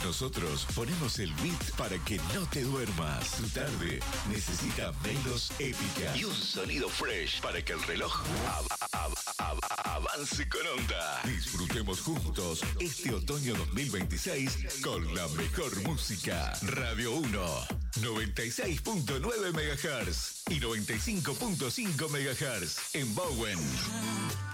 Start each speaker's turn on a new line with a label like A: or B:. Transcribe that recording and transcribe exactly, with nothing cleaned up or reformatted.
A: Nosotros ponemos el beat para que no te duermas. Tu tarde necesita menos épica y un sonido fresh para que el reloj av av av avance con onda. Disfrutemos juntos este otoño dos mil veintiséis con la mejor música. Radio uno, noventa y seis punto nueve megahertz y noventa y cinco punto cinco megahertz en Bowen.